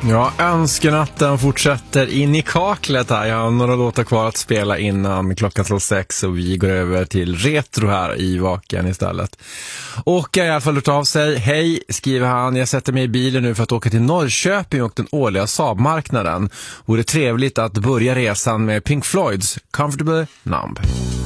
Ja, önskenatten fortsätter in i kaklet här. Jag har några låtar kvar att spela innan klockan slår 6 och vi går över till retro här i Vaken istället. Och i alla fall hört av sig. Hej, skriver han. Jag sätter mig i bilen nu för att åka till Norrköping och den årliga Saab-marknaden. Vore trevligt att börja resan med Pink Floyds Comfortable Numb.